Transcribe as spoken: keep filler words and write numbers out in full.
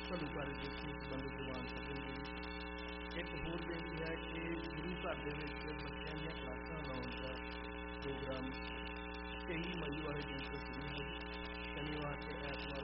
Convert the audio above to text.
ਘੱਲੂਘਾਰੇ ਦੇ ਸੰਬੰਧਿਤ ਦੀਵਾਨ ਸੱਜਣ ਜੀ। ਇੱਕ ਹੋਰ ਬੇਨਤੀ ਹੈ ਕਿ ਗੁਰੂ ਘਰ ਦੇ ਵਿੱਚ ਬੱਚਿਆਂ ਦੀਆਂ ਕਲਾਸਾਂ ਲਾਉਣ ਦਾ ਪ੍ਰੋਗਰਾਮ ਤੇਈ ਮਈ ਵਾਲੇ ਦਿਨ ਤੋਂ ਸ਼ੁਰੂ ਹੈ। ਸ਼ਨੀਵਾਰ ਤੇ ਐਤਵਾਰ